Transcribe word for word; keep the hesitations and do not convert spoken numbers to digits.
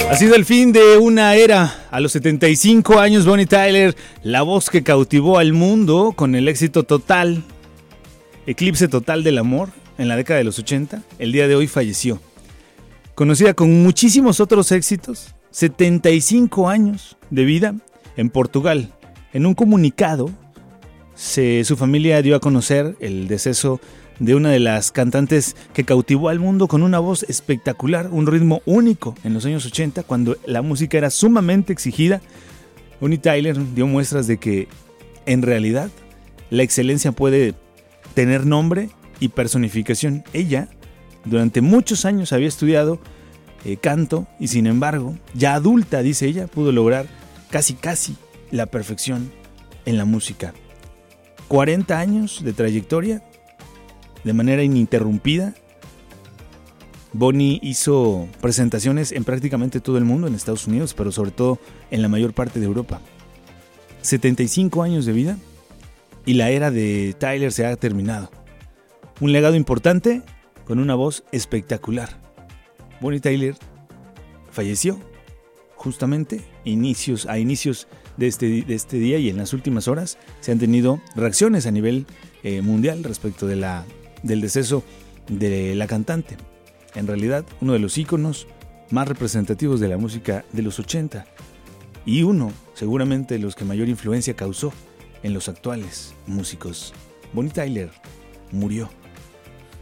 Ha sido el fin de una era. A los setenta y cinco años, Bonnie Tyler, la voz que cautivó al mundo con el éxito total, eclipse total del amor en la década de los ochenta, el día de hoy falleció. Conocida con muchísimos otros éxitos, setenta y cinco años de vida en Portugal. En un comunicado, se, su familia dio a conocer el deceso de una de las cantantes que cautivó al mundo con una voz espectacular, un ritmo único en los años ochenta, cuando la música era sumamente exigida. Bonnie Tyler dio muestras de que, en realidad, la excelencia puede tener nombre y personificación. Ella, durante muchos años, había estudiado eh, canto y, sin embargo, ya adulta, dice ella, pudo lograr casi casi la perfección en la música. cuarenta años de trayectoria de manera ininterrumpida. Bonnie hizo presentaciones en prácticamente todo el mundo, en Estados Unidos, pero sobre todo en la mayor parte de Europa. setenta y cinco años de vida y la era de Tyler se ha terminado. Un legado importante con una voz espectacular. Bonnie Tyler falleció justamente inicios, a inicios de este, de este día, y en las últimas horas se han tenido reacciones a nivel eh, mundial respecto de la, del deceso de la cantante. En realidad, uno de los íconos más representativos de la música de los ochenta y uno, seguramente, de los que mayor influencia causó en los actuales músicos. Bonnie Tyler murió